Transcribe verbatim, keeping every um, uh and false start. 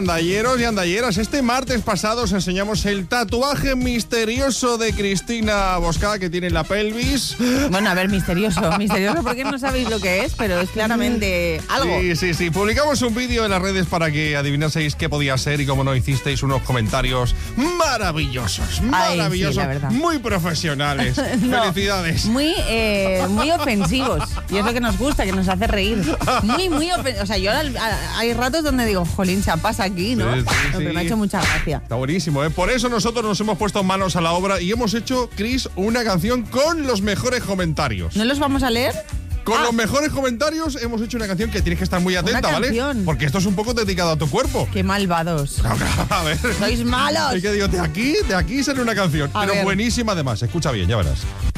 andalleros y andalleras. Este martes pasado os enseñamos el tatuaje misterioso de Cristina Bosca que tiene en la pelvis. Bueno, a ver, misterioso, misterioso porque no sabéis lo que es, pero es claramente algo. Sí, sí, sí. Publicamos un vídeo en las redes para que adivinaseis qué podía ser y como no hicisteis unos comentarios maravillosos, maravillosos, Ay, sí, la verdad. muy profesionales. No, Felicidades. Muy, eh, muy ofensivos. Y es lo que nos gusta, que nos hace reír. Muy, muy ofensivos. O sea, yo al- a- hay ratos donde digo, jolín, se pasa aquí, ¿no? Sí, sí, No, pero sí. me ha hecho mucha gracia. Está buenísimo, ¿eh? Por eso nosotros nos hemos puesto manos a la obra y hemos hecho, Chris, una canción con los mejores comentarios. ¿No los vamos a leer? Con Ah. los mejores comentarios hemos hecho una canción que tienes que estar muy atenta, Una ¿vale? canción. Porque esto es un poco dedicado a tu cuerpo. ¡Qué malvados! A ver. ¡Sois malos! Es que digo, de aquí, de aquí sale una canción. A pero ver. buenísima además. Escucha bien, ya verás.